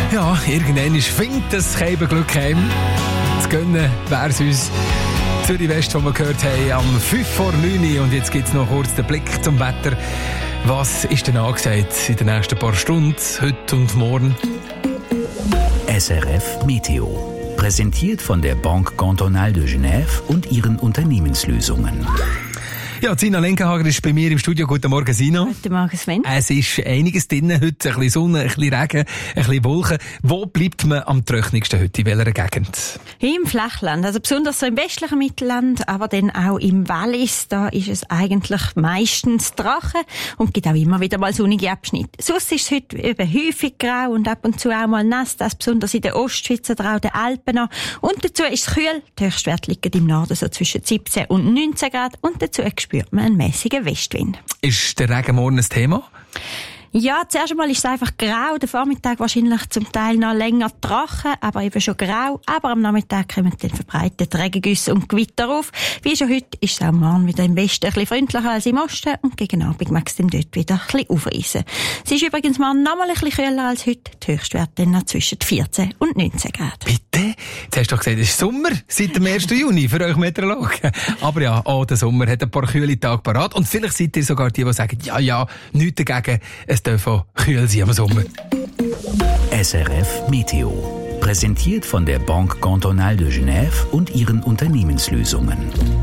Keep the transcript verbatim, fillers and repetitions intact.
Ja, irgendwann findet das Glück heim. Zu gönnen wäre es uns Zürich West, wo wir gehört haben, am fünf vor neun. Und jetzt gibt es noch kurz den Blick zum Wetter. Was ist denn angesagt in den nächsten paar Stunden, heute und morgen? S R F Meteo. Präsentiert von der Banque Cantonale de Genève und ihren Unternehmenslösungen. Ja, Sina Lenkenhager ist bei mir im Studio. Guten Morgen, Sina. Guten Morgen, Sven. Es ist einiges drin heute. Ein bisschen Sonne, ein bisschen Regen, ein bisschen Wolken. Wo bleibt man am trockenigsten heute? In welcher Gegend? Hier im Flachland. Also besonders so im westlichen Mittelland, aber dann auch im Wallis. Da ist es eigentlich meistens trocken und gibt auch immer wieder mal sonnige Abschnitte. Sonst ist es heute eben häufig grau und ab und zu auch mal nass. Das besonders in der Ostschweiz oder auch den Alpen an. Und dazu ist es kühl. Die Höchstwerte liegen im Norden so zwischen siebzehn und neunzehn Grad. Und dazu spürt man einen mäßigen Westwind. Ist der Regen morgen ein Thema? Ja, zuerst einmal ist es einfach grau. Der Vormittag wahrscheinlich zum Teil noch länger trocken, aber eben schon grau. Aber am Nachmittag kommen dann verbreitet Regengüsse und Gewitter auf. Wie schon heute ist es auch morgen wieder im Westen ein bisschen freundlicher als im Osten und gegen Abend mag es dann dort wieder ein bisschen aufreissen. Es ist übrigens morgen noch mal ein bisschen kühler als heute. Die Höchstwerte dann noch zwischen vierzehn und neunzehn Grad. Bitte? Jetzt hast du doch gesagt, es ist Sommer seit dem ersten Juni für euch Meteorologen. Aber ja, auch der Sommer hat ein paar kühle Tage parat. Und vielleicht seid ihr sogar die, die sagen, ja, ja, nichts dagegen. Es darf auch kühl sein am Sommer. S R F Meteo. Präsentiert von der Banque Cantonale de Genève und ihren Unternehmenslösungen.